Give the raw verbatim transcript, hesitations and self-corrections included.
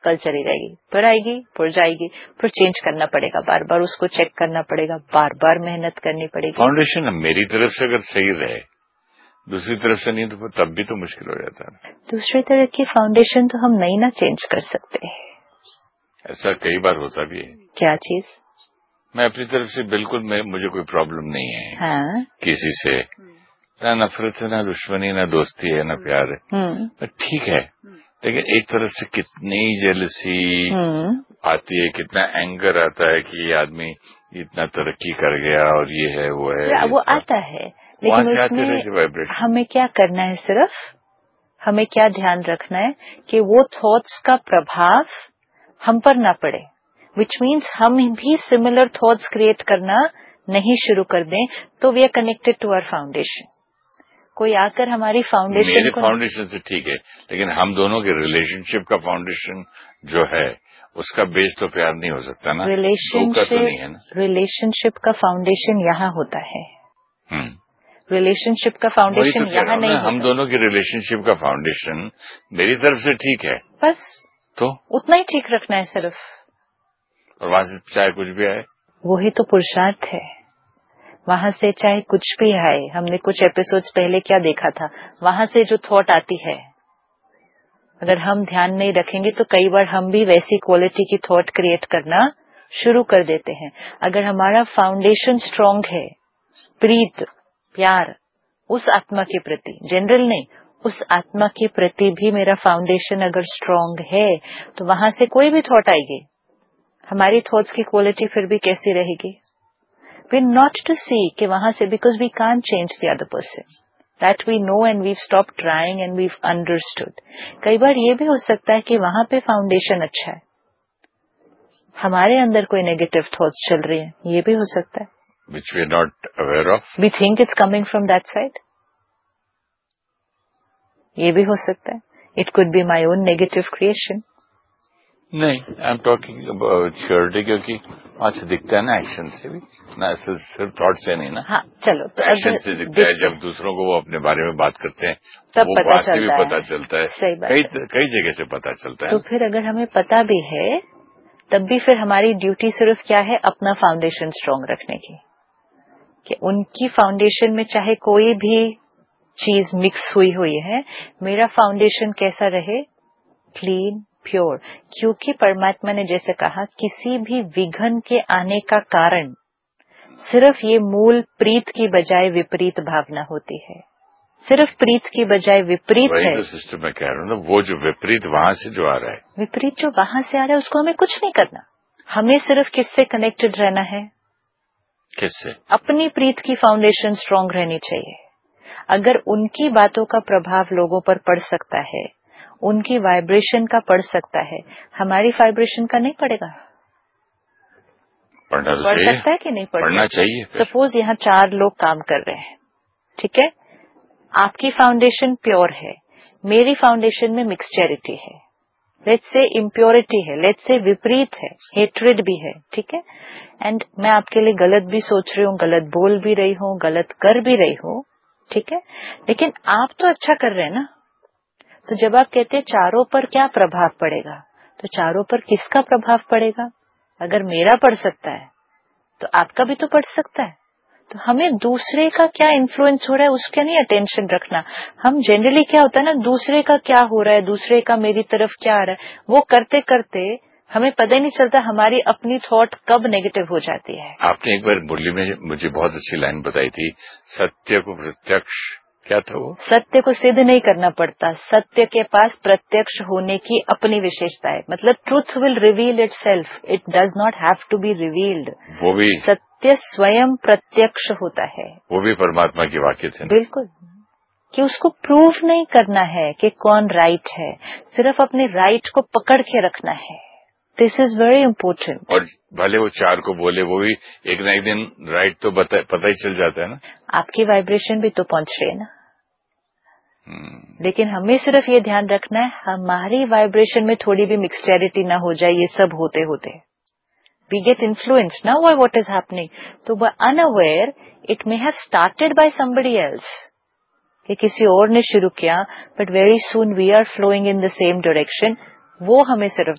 कल चली जाएगी, फिर आएगी, फिर जाएगी, फिर चेंज करना पड़ेगा, बार बार उसको चेक करना पड़ेगा, बार बार मेहनत करनी पड़ेगी। फाउंडेशन मेरी तरफ से अगर सही रहे, दूसरी तरफ से नहीं तो तब भी तो मुश्किल हो जाता है। दूसरी तरह की फाउंडेशन तो हम नहीं ना चेंज कर सकते। ऐसा कई बार होता भी है। क्या चीज? मैं अपनी तरफ से बिल्कुल, मैं मुझे कोई प्रॉब्लम नहीं है हाँ? किसी से, ना नफरत है, ना दुश्मनी, ना दोस्ती है, ना प्यार है, ठीक है। लेकिन एक तरफ से कितनी जेलसी आती है, कितना एंगर आता है कि ये आदमी इतना तरक्की कर गया और ये है वो है, वो आता है। लेकिन उसमें हमें क्या करना है, सिर्फ हमें क्या ध्यान रखना है कि वो थॉट्स का प्रभाव हम पर ना पड़े, विच मीन्स हम भी सिमिलर थॉट्स क्रिएट करना नहीं शुरू कर दें, तो we are connected to our foundation. कोई आकर हमारी फाउंडेशन मेरे को फाउंडेशन से ठीक है, लेकिन हम दोनों के रिलेशनशिप का फाउंडेशन जो है उसका बेस तो प्यार नहीं हो सकता ना, रिलेशनशिप तो नहीं है ना। रिलेशनशिप का फाउंडेशन यहाँ होता है। रिलेशनशिप का फाउंडेशन तो यहाँ नहीं होता। हम दोनों की रिलेशनशिप का फाउंडेशन मेरी तरफ से ठीक है, बस तो उतना ही ठीक रखना है सिर्फ, और वहां से चाहे कुछ भी आए, वही तो पुरुषार्थ है। वहां से चाहे कुछ भी आए, हमने कुछ एपिसोड्स पहले क्या देखा था, वहां से जो थॉट आती है, अगर हम ध्यान नहीं रखेंगे तो कई बार हम भी वैसी क्वालिटी की थॉट क्रिएट करना शुरू कर देते हैं। अगर हमारा फाउंडेशन स्ट्रांग है, प्रीत, प्यार उस आत्मा के प्रति, जनरल नहीं, उस आत्मा के प्रति भी मेरा फाउंडेशन अगर स्ट्रांग है, तो वहां से कोई भी थॉट आएगी, हमारी थॉट्स की क्वालिटी फिर भी कैसी रहेगी? वी नॉट टू सी कि वहां से, because we can't change the other person, that we know and we stop trying and we understood. कई बार ये भी हो सकता है कि वहां पे फाउंडेशन अच्छा है, हमारे अंदर कोई नेगेटिव थॉट्स चल रही है, ये भी हो सकता है, which we are not aware of. We think it's coming from that side. ये भी हो सकता है. It could be my own negative creation. नहीं, I am talking about surety, क्योंकि वहां से दिखता है ना, एक्शन से भी ना, सिर्फ थॉट से नहीं ना। हाँ, चलो तो एक्शन से दिखता है, जब दूसरों को वो अपने बारे में बात करते हैं तब वो पता से भी चलता पता है। चलता है, सही बात कई है। कई जगह से पता चलता है। तो फिर अगर हमें पता भी है, तब भी फिर हमारी ड्यूटी सिर्फ क्या है, अपना फाउंडेशन स्ट्रांग रखने की, कि उनकी फाउंडेशन में चाहे कोई भी चीज मिक्स हुई हुई है, मेरा फाउंडेशन कैसा रहे, क्लीन, प्योर। क्योंकि परमात्मा ने जैसे कहा, किसी भी विघन के आने का कारण सिर्फ ये मूल प्रीत की बजाय विपरीत भावना होती है, सिर्फ प्रीत की बजाय विपरीत है। तो सिस्टर मैं कह रहा हूँ ना, वो जो विपरीत वहां से जो आ रहा है, विपरीत जो वहां से आ रहा है, उसको हमें कुछ नहीं करना। हमें सिर्फ किससे कनेक्टेड रहना है? किससे? अपनी प्रीत की फाउंडेशन स्ट्रांग रहनी चाहिए। अगर उनकी बातों का प्रभाव लोगों पर पड़ सकता है, उनकी वाइब्रेशन का पड़ सकता है, हमारी वाइब्रेशन का नहीं पड़ेगा। पढ़ना तो पढ़ चाहिए। सकता है कि नहीं पढ़ पढ़ना चाहिए। सपोज यहाँ चार लोग काम कर रहे हैं, ठीक है, आपकी फाउंडेशन प्योर है, मेरी फाउंडेशन में मिक्सचरिटी है, लेट्स से इम्प्योरिटी है, लेट्स से विपरीत है, हेट्रेड भी है, ठीक है, एंड मैं आपके लिए गलत भी सोच रही हूँ, गलत बोल भी रही हूँ, गलत कर भी रही हूँ, ठीक है, लेकिन आप तो अच्छा कर रहे हैं ना। तो जब आप कहते हैं चारों पर क्या प्रभाव पड़ेगा, तो चारों पर किसका प्रभाव पड़ेगा? अगर मेरा पड़ सकता है तो आपका भी तो पड़ सकता है। तो हमें दूसरे का क्या इन्फ्लुएंस हो रहा है उसका नहीं अटेंशन रखना। हम जनरली क्या होता है ना, दूसरे का क्या हो रहा है, दूसरे का मेरी तरफ क्या आ रहा है, वो करते करते हमें पता ही नहीं चलता हमारी अपनी थॉट कब नेगेटिव हो जाती है। आपने एक बार मुरली में मुझे बहुत अच्छी लाइन बताई थी, सत्य को प्रत्यक्ष, क्या था वो? सत्य को सिद्ध नहीं करना पड़ता, सत्य के पास प्रत्यक्ष होने की अपनी विशेषता है। मतलब truth will reveal itself, it does not have to be revealed. वो भी सत्य स्वयं प्रत्यक्ष होता है। वो भी परमात्मा की वाक्य थे। बिल्कुल, कि उसको प्रूव नहीं करना है कि कौन राइट है, सिर्फ अपने राइट को पकड़ के रखना है। This is very important. और भले वो चार को बोले, वो भी एक ना एक दिन राइट तो पता, पता ही चल जाता है ना। आपकी वाइब्रेशन भी तो पहुंच रही है ना। hmm. लेकिन हमें सिर्फ ये ध्यान रखना है हमारी वाइब्रेशन में थोड़ी भी मिक्सचरिटी ना हो जाए। ये सब होते होते वी गेट इन्फ्लुएंस्ड ना बाय व्हाट इज हैपनिंग, तो we unaware it may have started by somebody else, कि किसी और ने शुरू किया, but very soon we are flowing in the same direction. वो हमें सिर्फ